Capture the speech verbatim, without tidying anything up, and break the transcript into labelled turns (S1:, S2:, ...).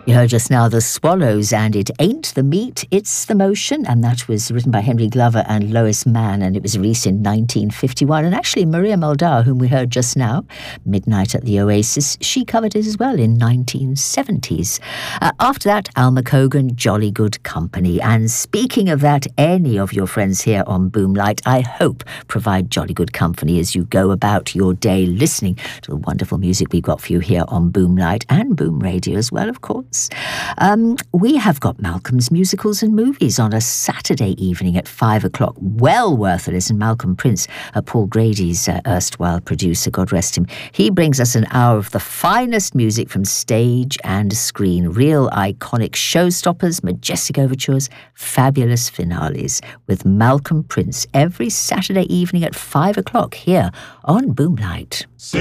S1: You heard just now The Swallows and It Ain't the Meat, It's the Motion, and that was written by Henry Glover and Lois Mann, and it was released in nineteen fifty-one. And actually, Maria Muldaur, whom we heard just now, Midnight at the Oasis, she covered it as well in nineteen seventies. Uh, after that, Alma Cogan, Jolly Good Company. And speaking of that, any of your friends here on Boomlight, I hope, provide jolly good company as you go about your day listening to the wonderful music we've got for you here on Boomlight and Boom Radio as well, of course. Um, we have got Malcolm's Musicals and Movies on a Saturday evening at five o'clock. Well worth a listen. Malcolm Prince, uh, Paul Grady's uh, erstwhile producer, God rest him. He brings us an hour of the finest music from stage and screen. Real iconic showstoppers, majestic overtures, fabulous finales with Malcolm Prince every Saturday evening at five o'clock here on Boomlight.